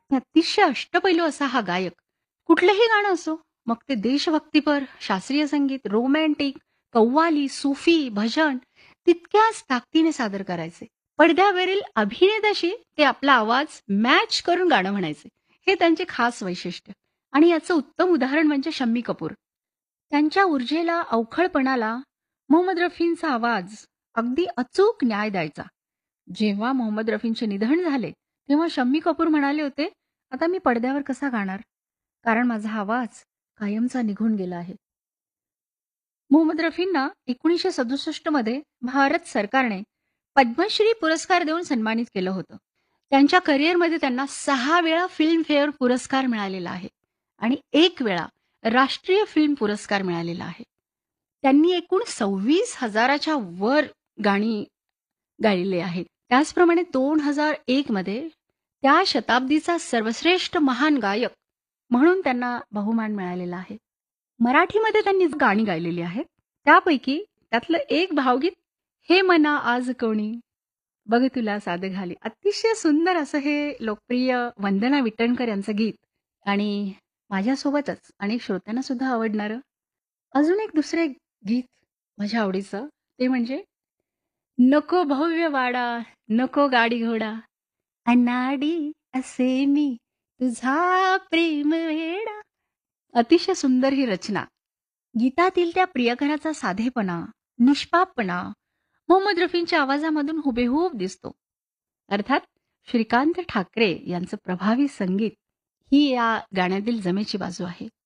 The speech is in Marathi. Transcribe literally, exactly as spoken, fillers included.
अतिशय अष्टपैलू असा हा गायक. कुठलंही गाणं असो, मग ते देशभक्तीपर, शास्त्रीय संगीत, रोमॅन्टिक, कव्वाली, सुफी, भजन तितक्याच ताकदीने सादर करायचे. पडद्यावरील अभिनेत्याशी ते आपला आवाज मॅच करून गाणं म्हणायचे. हे त्यांचे खास वैशिष्ट्य. आणि याचं उत्तम उदाहरण म्हणजे शम्मी कपूर. त्यांच्या ऊर्जेला, अवखळपणाला मोहम्मद रफींचा आवाज अगदी अचूक न्याय द्यायचा. जेव्हा मोहम्मद रफींचे निधन झाले, तेव्हा शम्मी कपूर म्हणाले होते, "आता मी पडद्यावर कसा गाणार? कारण माझा आवाज कायमचा निघून गेला आहे." मोहम्मद रफींना एकोणीसशे सदुसष्ट मध्ये भारत सरकारने पद्मश्री पुरस्कार देऊन सन्मानित केलं होतं. त्यांच्या करिअरमध्ये त्यांना सहा वेळा फिल्मफेअर पुरस्कार मिळालेला आहे आणि एक वेळा राष्ट्रीय फिल्म पुरस्कार मिळालेला आहे. त्यांनी एकूण सव्वीस हजाराच्या वर गाणी गायले आहेत. त्याचप्रमाणे दोन हजार एक मध्ये त्या शताब्दीचा सर्वश्रेष्ठ महान गायक म्हणून त्यांना बहुमान मिळालेला आहे. मराठीमध्ये त्यांनी गाणी गायलेली आहेत. त्यापैकी त्यातलं एक भावगीत, "हे मना आज कोणी बघ तुला साद घाली", अतिशय सुंदर असं हे लोकप्रिय वंदना विटणकर यांचं गीत आणि माझ्यासोबतच अनेक श्रोत्यांना सुद्धा आवडणारं अजून एक दुसरे गीत माझ्या आवडीचं, ते म्हणजे "नको भव्य वाडा, नको गाडी घोडा, अनाडी असे मी तुझा प्रेम वेडा". अतिशय सुंदर ही रचना. गीतातील त्या प्रियकराचा साधेपणा, निष्पापपणा मोहम्मद रफींच्या आवाजामधून हुबेहूब दिसतो. अर्थात श्रीकांत ठाकरे यांचं प्रभावी संगीत ही या गाण्यातील जमेची बाजू आहे.